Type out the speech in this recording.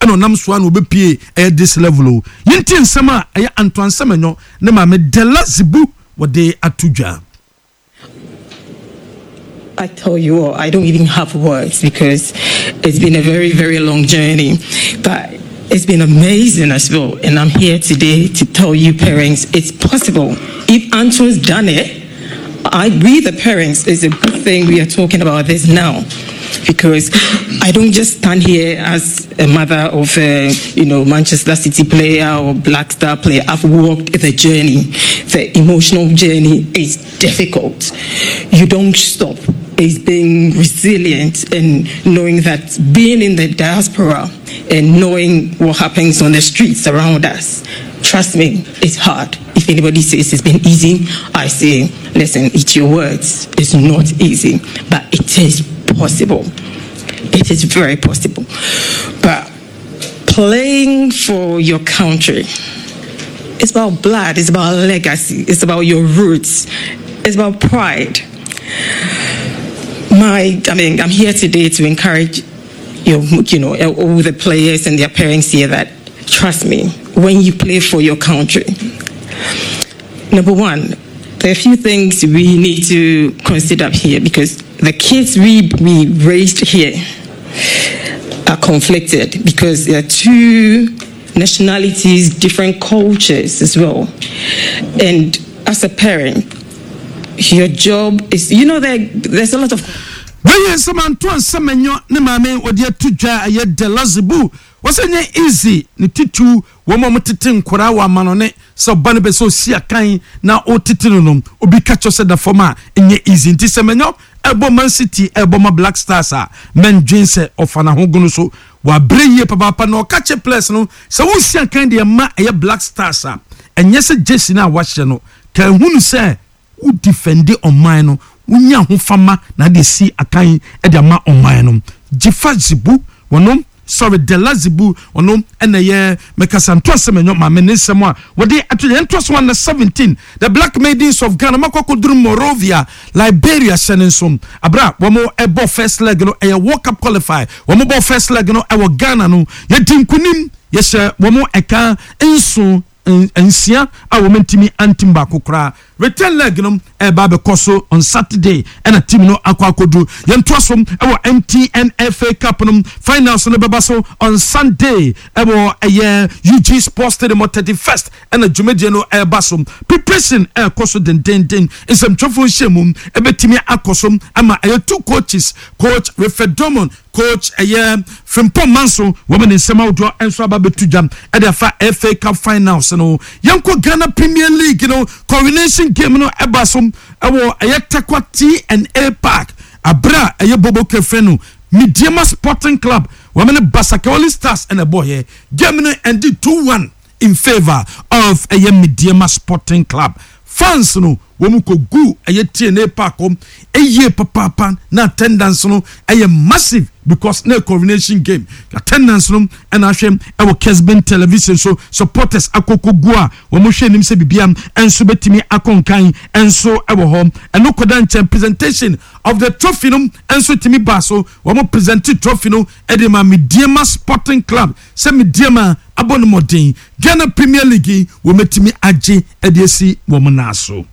eno nam so an obepie this level yinti nsema Antoine Semenyo ne ma me Della Zibu wode atudwa. I tell you all, I don't even have words because it's been a very, very long journey, but it's been amazing as well. And I'm here today to tell you parents, it's possible. If Antoine's done it, we the parents, it's a good thing we are talking about this now, because I don't just stand here as a mother of Manchester City player or Black Star player. I've walked the journey. The emotional journey is difficult. You don't stop. It's being resilient and knowing that being in the diaspora and knowing what happens on the streets around us, trust me, it's hard. If anybody says it's been easy, I say, listen, it's your words. It's not easy, but it is possible. It is very possible. But playing for your country, it's about blood, it's about legacy, it's about your roots, it's about pride. I'm here today to encourage all the players and their parents here that, trust me, when you play for your country, number one, there are a few things we need to consider here, because the kids we raised here are conflicted because there are two nationalities, different cultures as well. And as a parent, your job is, there's a lot of... When Antoine Semenyo ne mame odi atudwa aye Della Zibu wasanye easy ne titu wo mo tete nkora wa manone so bane be so sia kan na o tete no obi catch us the former enye easy nti Semenyo ebo Man City ebo ma Black Stars a men dwinse ofana hogunu so wa breye papa na o catch place no so wo sia kan de ma aye Black Stars a enye se Jesse na wa hye no kan hunu se wo defend on mine no unya ho fama na de si akan e de ma online no Jifa Zibu wonom Della Zibu wonom ene ye mekasa Antoine Semenyo ma menesem a wode atoye ntoso na 17 the Black Maidens of Ghana makokoduru Morovia Liberia senensom abra womo ebo first leg no e World Cup qualify womo bo first leg no e wo Ghana no ye dinkunim ye hye womo eka enso ensia a womentimi antimba kokra return leg no eba be koso on Saturday and a team no akwakodu yentoasom ewo MTN FA Cup no finals no beba so on Sunday ewo UG Sports Stadium 31st and a Jumedie no eba so preparation koso den insem twofo hyemum ebetimi akosom ama two coaches, coach Refedomon, coach Frimpong Manso women in Semaudo enso aba betujam e dey fa FA Cup finals no yanko Ghana Premier League coronation game no ebasom ewo Takwa TNA Park abra Bobo Kefrenu Midiama Sporting Club women Basakawali Stars and a boy here game no ended 2-1 in favor of Midiama Sporting Club. Fans no womuko gu TNA Park papa na attendance no massive because na coronation game attendance no and ahwem ewo Kesben television so supporters akoko gu a womo hwe nim se bibiam enso betimi akonkan enso ewo hom eno kodan presentation of the trophy no enso timi ba so womo present trophy no edema Midiama Sporting Club se Midiama abonumodin Ghana Premier League wometimi age edesi womo na so